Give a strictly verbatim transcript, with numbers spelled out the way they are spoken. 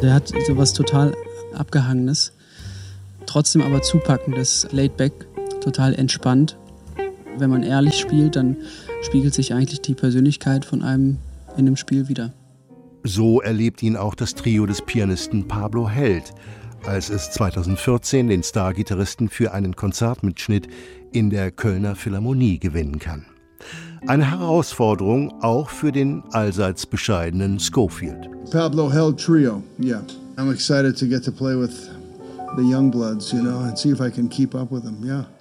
Der hat sowas total Abgehangenes, trotzdem aber Zupackendes, laid-back, total entspannt. Wenn man ehrlich spielt, dann spiegelt sich eigentlich die Persönlichkeit von einem in dem Spiel wider. So erlebt ihn auch das Trio des Pianisten Pablo Held, als es zweitausendvierzehn den Star-Gitarristen für einen Konzertmitschnitt in der Kölner Philharmonie gewinnen kann. Eine Herausforderung auch für den allseits bescheidenen Scofield. Pablo Held Trio, yeah. I'm excited to get to play with the young bloods, you know, and see if I can keep up with them, yeah.